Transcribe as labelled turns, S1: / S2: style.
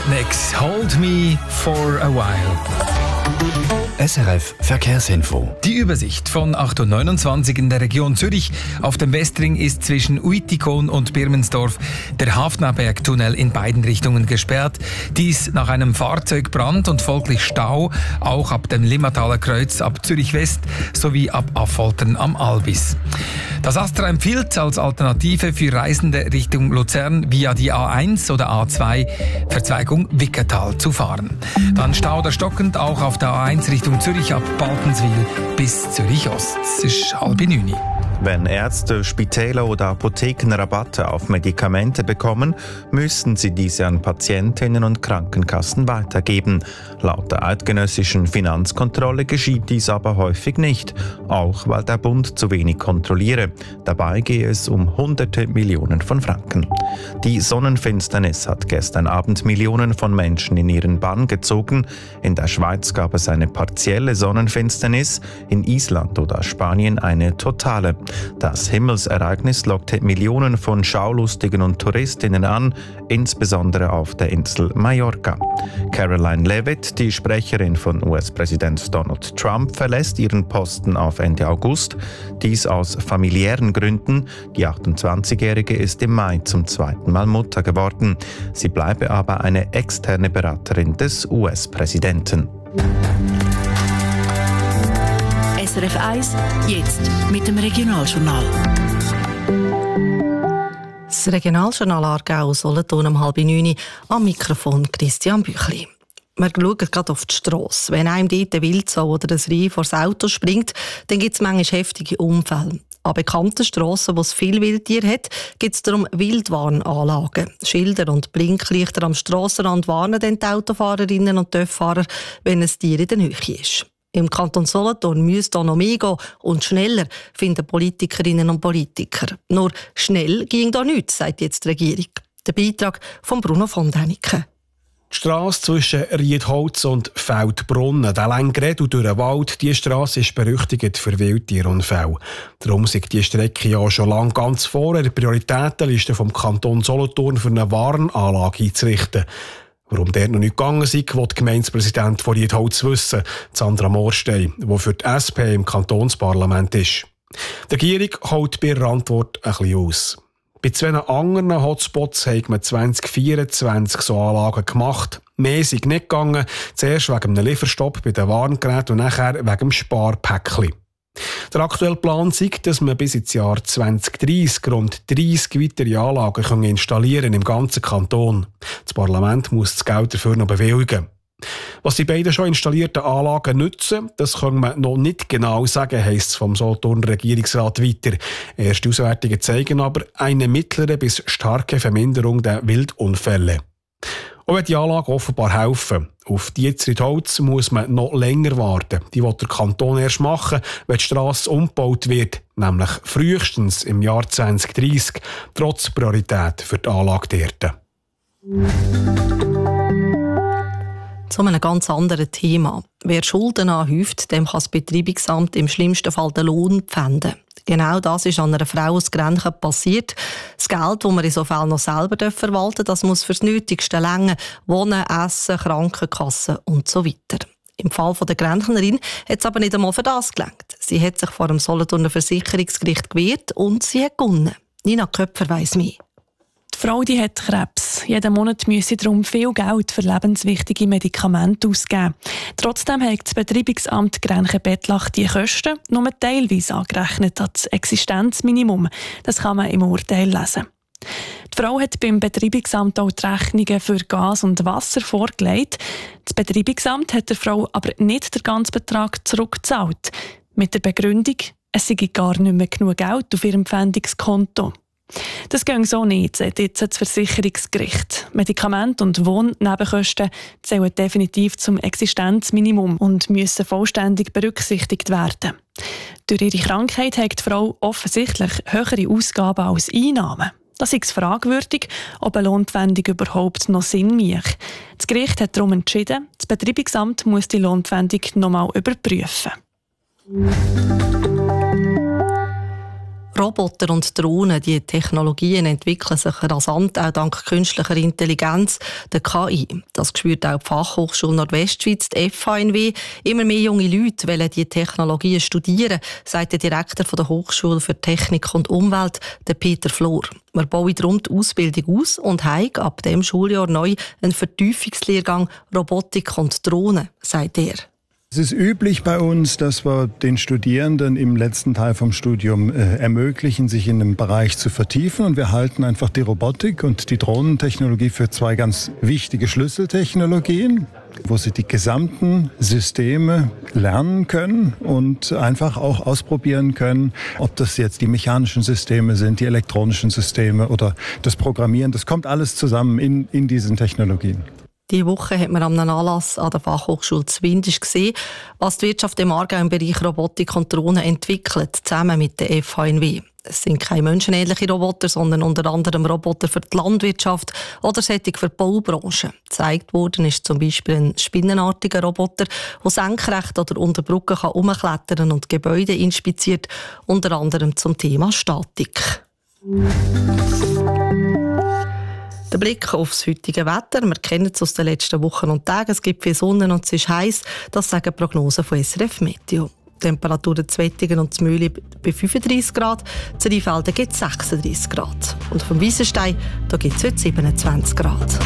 S1: Next, Hold Me for a While.
S2: SRF Verkehrsinfo.
S1: Die Übersicht von 8:29 in der Region Zürich. Auf dem Westring ist zwischen Uitikon und Birmensdorf der Hafnaberg-Tunnel in beiden Richtungen gesperrt. Dies nach einem Fahrzeugbrand und folglich Stau, auch ab dem Limmataler Kreuz ab Zürich West sowie ab Affoltern am Albis. Das Astra empfiehlt als Alternative für Reisende Richtung Luzern via die A1 oder A2 Verzweigung Wickertal zu fahren. Dann Stau oder stockend auch auf der A1 Richtung Zürich ab Balkenswil bis Zürich Ost. Es ist 8:30.
S3: Wenn Ärzte, Spitäler oder Apotheken Rabatte auf Medikamente bekommen, müssen sie diese an Patientinnen und Krankenkassen weitergeben. Laut der eidgenössischen Finanzkontrolle geschieht dies aber häufig nicht, auch weil der Bund zu wenig kontrolliere. Dabei gehe es um Hunderte Millionen von Franken. Die Sonnenfinsternis hat gestern Abend Millionen von Menschen in ihren Bann gezogen. In der Schweiz gab es eine partielle Sonnenfinsternis, in Island oder Spanien eine totale. Das Himmelsereignis lockte Millionen von Schaulustigen und Touristinnen an, insbesondere auf der Insel Mallorca. Caroline Leavitt, die Sprecherin von US-Präsident Donald Trump, verlässt ihren Posten auf Ende August. Dies aus familiären Gründen. Die 28-Jährige ist im Mai zum zweiten Mal Mutter geworden. Sie bleibe aber eine externe Beraterin des US-Präsidenten.
S4: SRF 1, jetzt mit dem Regionaljournal.
S5: Das Regionaljournal Aargau Solothurn um 8:30 am Mikrofon Christian Büchli. Wir schauen gerade auf die Strasse. Wenn einem dort ein Wildsau oder ein Reih vor das Auto springt, dann gibt es manchmal heftige Unfälle. An bekannten Strassen, wo es viel Wildtiere hat, gibt es darum Wildwarnanlagen. Schilder und Blinklichter am Strassenrand warnen dann die Autofahrerinnen und Töfffahrer, wenn ein Tier in der Nähe ist. Im Kanton Solothurn müsste auch noch mehr gehen und schneller, finden Politikerinnen und Politiker. Nur schnell ging da nichts, sagt jetzt die Regierung. Der Beitrag von Bruno von Däniken.
S6: Die Strasse zwischen Riedholz und Feldbrunnen, der lange Gret durch den Wald, diese Strasse ist berüchtigt für Wildtierunfälle. Darum ist die Strecke ja schon lange ganz vor in der Prioritätenliste vom Kanton Solothurn für eine Warnanlage einzurichten. Warum der noch nicht gegangen ist, will die Gemeindepräsident von Riedholz wissen, Sandra Morstein, die für die SP im Kantonsparlament ist. Die Regierung holt bei ihrer Antwort ein bisschen aus. Bei 2 anderen Hotspots hat man 2024 so Anlagen gemacht. Mehr sind nicht gegangen, zuerst wegen einem Lieferstopp bei den Warngeräten und nachher wegen dem Sparpäckchen. Der aktuelle Plan ist, dass man bis ins Jahr 2030 rund 30 weitere Anlagen installieren im ganzen Kanton. Das Parlament muss das Geld dafür noch bewilligen. Was die beiden schon installierten Anlagen nützen, das kann man noch nicht genau sagen, heisst es vom Solothurner Regierungsrat weiter. Erste Auswertungen zeigen aber eine mittlere bis starke Verminderung der Wildunfälle. Auch wenn die Anlagen offenbar helfen. Auf die in Riedholz muss man noch länger warten. Die will der Kanton erst machen, wenn die Strasse umgebaut wird, nämlich frühestens im Jahr 2030, trotz Priorität für die Anlage dort.
S5: Zu einem ganz anderen Thema. Wer Schulden anhäuft, dem kann das Betreibungsamt im schlimmsten Fall den Lohn pfänden. Genau das ist an einer Frau aus Grenchen passiert. Das Geld, das man in so Fällen noch selber verwalten darf, das muss fürs Nötigste reichen. Wohnen, Essen, Krankenkasse und so weiter. Im Fall der Grenchnerin hat es aber nicht einmal für das gelangt. Sie hat sich vor dem Solothurner Versicherungsgericht gewehrt und sie hat gewonnen. Nina Köpfer weiss mehr.
S7: Die Frau die hat Krebs. Jeden Monat müsse darum viel Geld für lebenswichtige Medikamente ausgeben. Trotzdem hat das Betreibungsamt Grenchen-Bettlach die Kosten nur teilweise angerechnet als Existenzminimum. Das kann man im Urteil lesen. Die Frau hat beim Betreibungsamt auch die Rechnungen für Gas und Wasser vorgelegt. Das Betreibungsamt hat der Frau aber nicht den ganzen Betrag zurückgezahlt. Mit der Begründung, es sei gar nicht mehr genug Geld auf ihrem Pfändungskonto. Das ging so nicht, sagt jetzt das Versicherungsgericht. Medikamente und Wohnnebenkosten zählen definitiv zum Existenzminimum und müssen vollständig berücksichtigt werden. Durch ihre Krankheit hat die Frau offensichtlich höhere Ausgaben als Einnahmen. Das ist fragwürdig, ob eine Lohnpfändung überhaupt noch Sinn macht. Das Gericht hat darum entschieden, das Betreibungsamt muss die Lohnpfändung noch einmal überprüfen.
S5: Roboter und Drohnen, die Technologien entwickeln sich rasant, auch dank künstlicher Intelligenz, der KI. Das spürt auch die Fachhochschule Nordwestschweiz, die FHNW. Immer mehr junge Leute wollen diese Technologien studieren, sagt der Direktor der Hochschule für Technik und Umwelt, der Peter Flor. Wir bauen darum die Ausbildung aus und haben ab dem Schuljahr neu einen Vertiefungslehrgang Robotik und Drohnen, sagt er.
S8: Es ist üblich bei uns, dass wir den Studierenden im letzten Teil vom Studium ermöglichen, sich in einem Bereich zu vertiefen. Und wir halten einfach die Robotik und die Drohnentechnologie für zwei ganz wichtige Schlüsseltechnologien, wo sie die gesamten Systeme lernen können und einfach auch ausprobieren können, ob das jetzt die mechanischen Systeme sind, die elektronischen Systeme oder das Programmieren. Das kommt alles zusammen in diesen Technologien.
S5: Diese Woche hat man am Anlass an der Fachhochschule Zwindisch gesehen, was die Wirtschaft im Aargau im Bereich Robotik und Drohnen entwickelt, zusammen mit der FHNW. Es sind keine menschenähnlichen Roboter, sondern unter anderem Roboter für die Landwirtschaft oder solche für die Baubranche. Gezeigt worden ist zum Beispiel ein spinnenartiger Roboter, der senkrecht oder unter Brücken herumklettern und Gebäude inspiziert, unter anderem zum Thema Statik. Der Blick aufs heutige Wetter. Wir kennen es aus den letzten Wochen und Tagen. Es gibt viel Sonne und es ist heiß. Das sagen Prognosen von SRF Meteo. Temperaturen zu Wettigen und zu Mühle bei 35 Grad. Zu Rheinfelden gibt es 36 Grad. Und vom Weissenstein gibt es heute 27 Grad.